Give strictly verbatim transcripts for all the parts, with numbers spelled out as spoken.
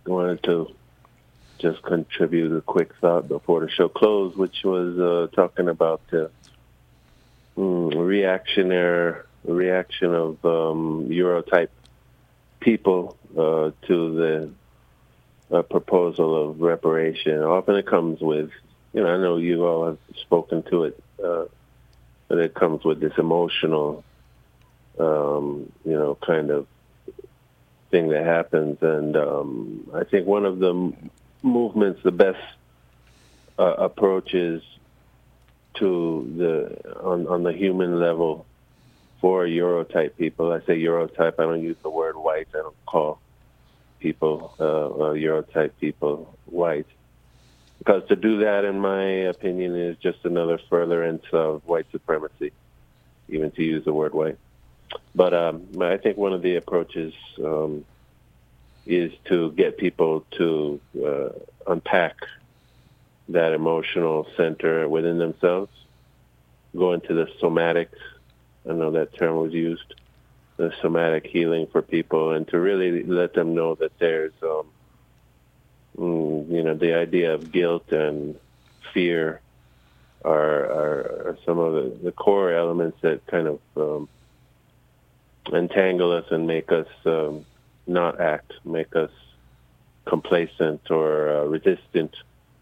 wanted to just contribute a quick thought before the show closed, which was uh, talking about the mm, reactionary reaction of um, Eurotype people uh, to the uh, proposal of reparation. Often it comes with, you know, I know you all have spoken to it, uh, but it comes with this emotional, um, you know, kind of thing that happens. And um, I think one of the movements, the best uh, approaches to the on, on the human level for Eurotype people. I say Eurotype. I don't use the word white. I don't call people uh, uh, Eurotype people white, because to do that, in my opinion, is just another furtherance of white supremacy, even to use the word white. But um, I think one of the approaches um, is to get people to uh, unpack that emotional center within themselves, go into the somatic, I know that term was used, the somatic healing for people, and to really let them know that there's, um, mm, you know, the idea of guilt and fear are, are, are some of the, the core elements that kind of um, entangle us and make us um, not act, make us complacent or uh, resistant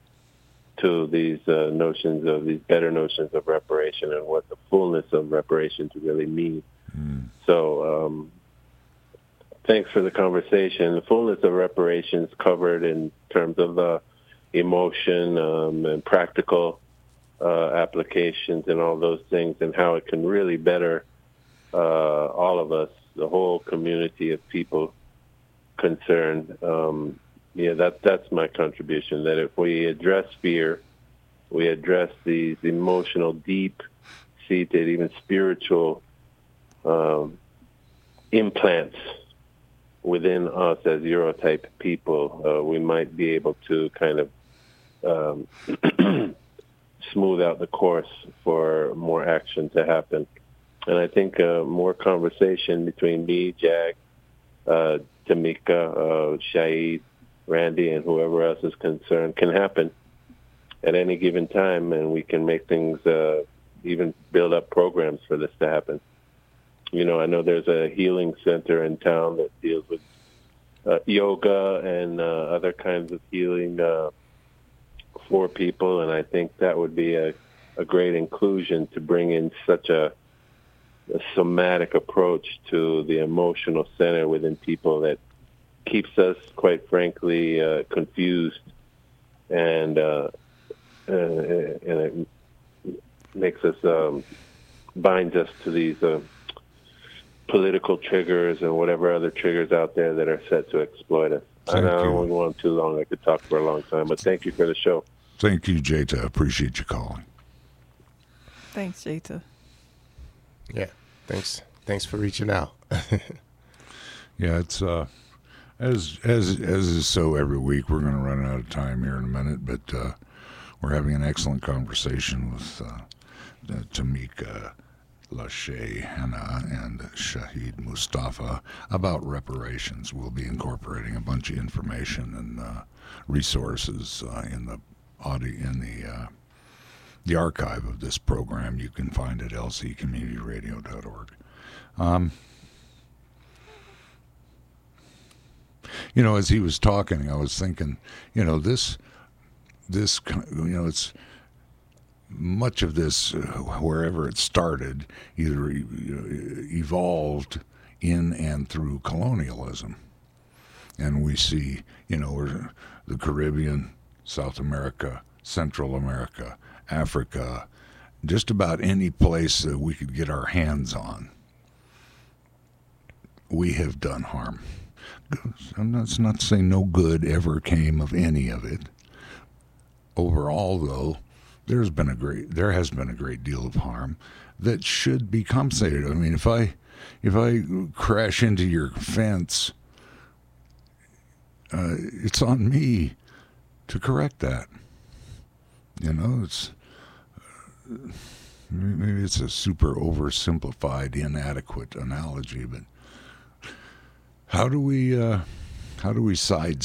to these uh, notions of these better notions of reparation and what the fullness of reparations really mean. Mm. So um, thanks for the conversation. The fullness of reparations covered in terms of uh, emotion um, and practical uh, applications and all those things, and how it can really better uh, all of us, the whole community of people concerned. Um, Yeah, that that's my contribution, that if we address fear, we address these emotional, deep-seated, even spiritual um, implants within us as Eurotype people, uh, we might be able to kind of um, smooth out the course for more action to happen. And I think uh, more conversation between me, Jag, uh, Tamika, uh, Shahid, Randy, and whoever else is concerned can happen at any given time, and we can make things, uh, even build up programs for this to happen. You know, I know there's a healing center in town that deals with uh, yoga and uh, other kinds of healing uh, for people, and I think that would be a, a great inclusion to bring in such a, a somatic approach to the emotional center within people that keeps us, quite frankly, uh, confused, and uh, uh, and it makes us um, binds us to these uh, political triggers and whatever other triggers out there that are set to exploit us. Thank I don't you. want to go on too long. I could talk for a long time, but thank you for the show. Thank you, Jeta. Appreciate you calling. Thanks, Jeta. Yeah, thanks. Thanks for reaching out. Yeah, it's uh. As as as is so every week, we're going to run out of time here in a minute, but uh, we're having an excellent conversation with uh, uh, Tamika Lachey Hanna and Shahid Mustafa about reparations. We'll be incorporating a bunch of information and uh, resources uh, in the audio in the uh, the archive of this program. You can find at l c community radio dot org. Um, You know, as he was talking, I was thinking, you know, this, this, you know, it's much of this, uh, wherever it started, either e- evolved in and through colonialism. And we see, you know, we're the Caribbean, South America, Central America, Africa, just about any place that we could get our hands on, we have done harm. I'm not, it's not to say no good ever came of any of it. Overall, though, there's been a great, there has been a great deal of harm that should be compensated. I mean, if I, if I crash into your fence, uh, it's on me to correct that. You know, it's uh, maybe it's a super oversimplified, inadequate analogy, but. How do we uh, how do we sidestep